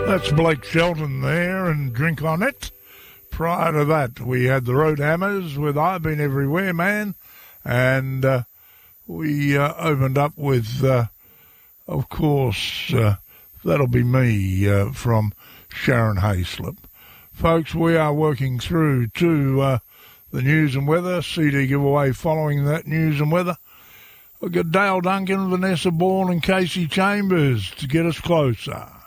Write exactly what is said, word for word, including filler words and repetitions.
That's Blake Shelton there and Drink On It. Prior to that, we had the Road Hammers with I've Been Everywhere, Man. And uh, we uh, opened up with, uh, of course, uh, That'll Be Me uh, from Sharon Hayslip. Folks, we are working through to uh, the news and weather, C D giveaway following that news and weather. We've got Dale Duncan, Vanessa Bourne and Casey Chambers to get us closer.